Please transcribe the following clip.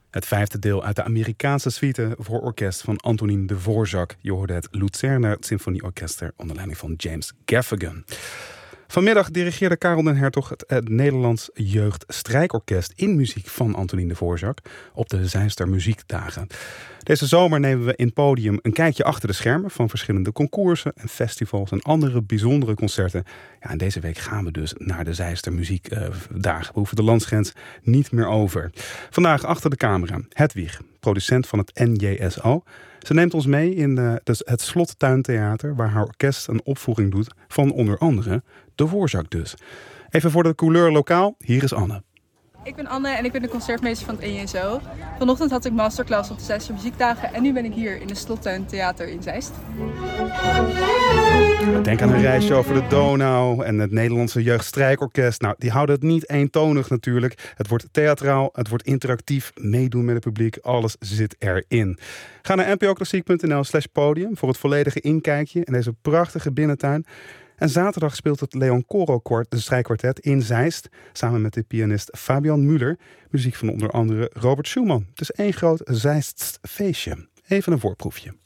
Het vijfde deel uit de Amerikaanse suite voor orkest van Antonín Dvořák. Je hoorde het Luzerner Symfonieorkester onder leiding van James Gaffigan. Vanmiddag dirigeerde Karel den Hertog het Nederlands Jeugdstrijkorkest in muziek van Antonín Dvořák op de Zeilster Muziekdagen. Deze zomer nemen we in Podium een kijkje achter de schermen van verschillende concoursen en festivals en andere bijzondere concerten. Ja, en deze week gaan we dus naar de Zeilster Muziekdagen. We hoeven de landsgrens niet meer over. Vandaag achter de camera Hedwig, producent van het NJSO. Ze neemt ons mee in het Slottuintheater, waar haar orkest een opvoering doet van onder andere Dvořák dus. Even voor de couleur lokaal, hier is Anne. Ik ben Anne en ik ben de concertmeester van het NJSO. Vanochtend had ik masterclass op de Zeilster Muziekdagen en nu ben ik hier in het Slottuintheater in Zeist. Denk aan een reisje over de Donau en het Nederlandse Jeugdstrijkorkest. Nou, die houden het niet eentonig natuurlijk. Het wordt theatraal, het wordt interactief, meedoen met het publiek, alles zit erin. Ga naar npoklassiek.nl/podium voor het volledige inkijkje in deze prachtige binnentuin. En zaterdag speelt het Leon Coro de strijkkwartet in Zeist samen met de pianist Fabian Müller. Muziek van onder andere Robert Schumann. Het is één groot Zeists feestje. Even een voorproefje.